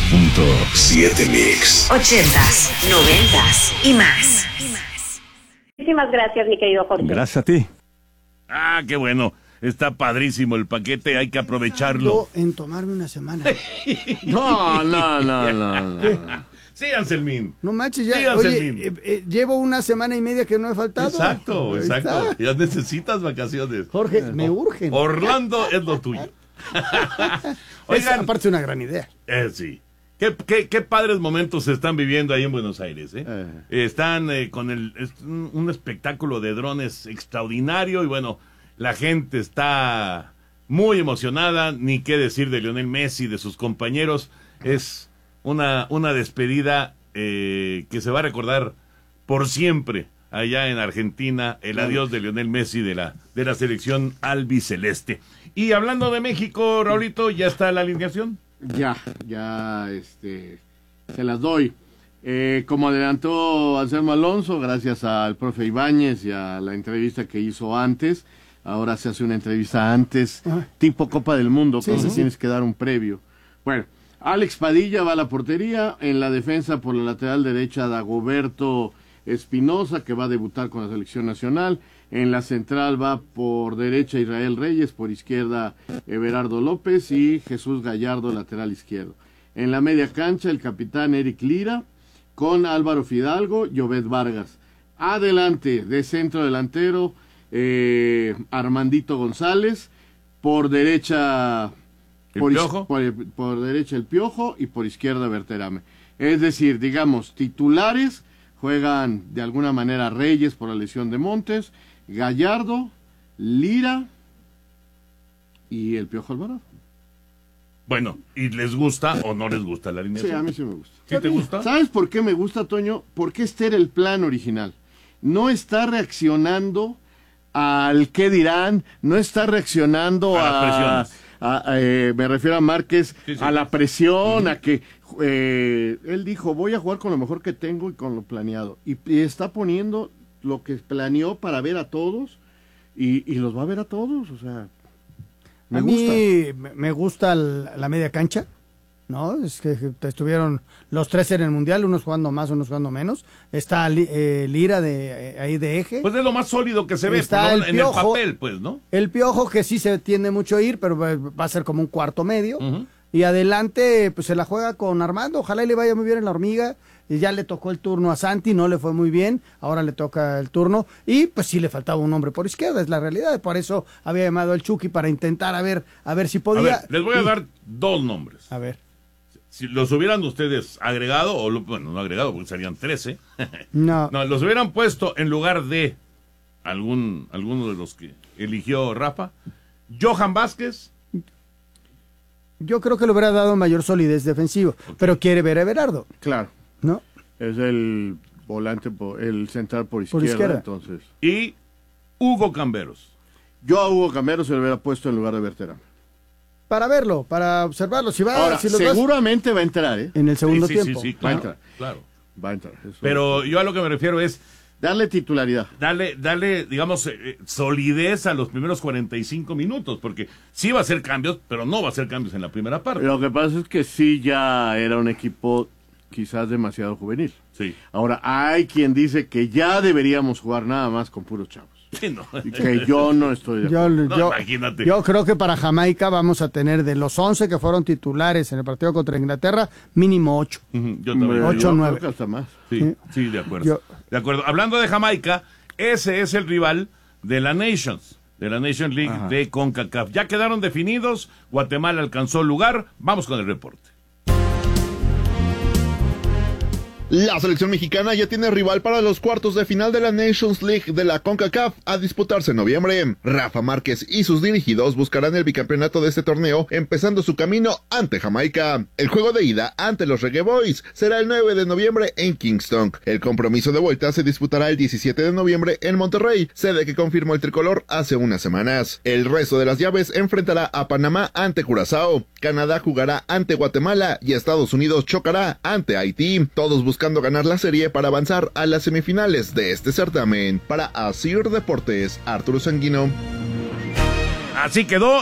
98.7 Mix. 80s, 90s y más. Muchísimas gracias, mi querido Jorge. Gracias a ti. Ah, qué bueno. Está padrísimo el paquete, hay que aprovecharlo. En tomarme una semana. No. Sí, Anselmín. No manches, ya. Sí, Oye, Anselmín. llevo una semana y media que no he faltado. Exacto. Ahí está. Ya necesitas vacaciones. Jorge, me urgen. Orlando es lo tuyo. Oigan, Aparte es una gran idea. sí. Qué padres momentos se están viviendo ahí en Buenos Aires, ¿eh? Están con un espectáculo de drones extraordinario y bueno, la gente está muy emocionada, ni qué decir de Lionel Messi, de sus compañeros. Es una despedida que se va a recordar por siempre allá en Argentina, el adiós de Lionel Messi de la selección albiceleste. Y hablando de México, Raulito, ¿ya está la alineación? Ya, se las doy. Como adelantó Anselmo Alonso, gracias al profe Ibáñez y a la entrevista que hizo antes, ahora se hace una entrevista antes, tipo Copa del Mundo, entonces tienes que dar un previo. Bueno, Alex Padilla va a la portería, en la defensa por la lateral derecha Dagoberto Espinosa, que va a debutar con la selección nacional. En la central va por derecha Israel Reyes, por izquierda Everardo López y Jesús Gallardo, lateral izquierdo. En la media cancha el capitán Eric Lira, con Álvaro Fidalgo y Obed Vargas. Adelante, de centro delantero, Armandito González, por derecha por derecha el Piojo y por izquierda Berterame. Es decir, digamos, titulares juegan de alguna manera Reyes por la lesión de Montes, Gallardo, Lira y el Piojo Alvarado. Bueno, ¿y les gusta o no les gusta la alineación? Sí, a mí sí me gusta. ¿Sí te gusta? ¿Sabes por qué me gusta, Toño? Porque este era el plan original. No está reaccionando al qué dirán, no está reaccionando a las presiones. Me refiero a Márquez, Sí. a la presión, a que él dijo, voy a jugar con lo mejor que tengo y con lo planeado. Y está poniendo lo que planeó para ver a todos y los va a ver a todos, o sea, A mí me gusta la media cancha, ¿no? Es que estuvieron los tres en el Mundial, unos jugando más, unos jugando menos. Está Lira ahí de eje. Pues es lo más sólido que se ve Está en el el Piojo, papel, pues, ¿no? El Piojo, que sí se tiende mucho a ir, pero va a ser como un cuarto medio. Y adelante, pues se la juega con Armando. Ojalá y le vaya muy bien en la Hormiga. Y ya le tocó el turno a Santi, no le fue muy bien. Ahora le toca el turno. Y pues sí le faltaba un hombre por izquierda, es la realidad. Por eso había llamado al Chucky para intentar a ver si podía. A ver, les voy a dar dos nombres. A ver. Si los hubieran ustedes agregado, bueno, no agregado porque serían 13. No. No, los hubieran puesto en lugar de alguno de los que eligió Rafa. Johan Vázquez. Yo creo que le hubiera dado mayor solidez defensiva, pero quiere ver a Everardo, Claro, ¿no? es el volante, el central por izquierda, entonces. Y Hugo Camberos. Yo a Hugo Camero se lo hubiera puesto en lugar de Berterame. Para verlo, para observarlo. Si va, Ahora, si los seguramente va a entrar, ¿eh? en el segundo Sí, tiempo. Sí, Va a claro, entrar. claro. Va a entrar. Eso. Pero yo a lo que me refiero es Darle titularidad. darle digamos, solidez a los primeros 45 minutos, porque sí va a hacer cambios, pero no va a hacer cambios en la primera parte. Lo que pasa es que sí ya era un equipo quizás demasiado juvenil. Sí. Ahora, hay quien dice que ya deberíamos jugar nada más con puros chavos. Sí, no. Y que yo no estoy de acuerdo. No, imagínate. Yo creo que para Jamaica vamos a tener de los 11 que fueron titulares en el partido contra Inglaterra, mínimo 8. Yo también. 8 o 9. Creo que hasta más. Sí, de acuerdo. De acuerdo. Hablando de Jamaica, ese es el rival de la Nations League de CONCACAF. Ya quedaron definidos, Guatemala alcanzó el lugar. Vamos con el reporte. La selección mexicana ya tiene rival para los cuartos de final de la Nations League de la CONCACAF a disputarse en noviembre. Rafa Márquez y sus dirigidos buscarán el bicampeonato de este torneo, empezando su camino ante Jamaica. El juego de ida ante los Reggae Boys será el 9 de noviembre en Kingston. El compromiso de vuelta se disputará el 17 de noviembre en Monterrey, sede que confirmó el tricolor hace unas semanas. El resto de las llaves enfrentará a Panamá ante Curazao, Canadá jugará ante Guatemala y Estados Unidos chocará ante Haití, todos buscando ganar la serie para avanzar a las semifinales de este certamen. Para Asir Deportes, Arturo Sanguino. Así quedó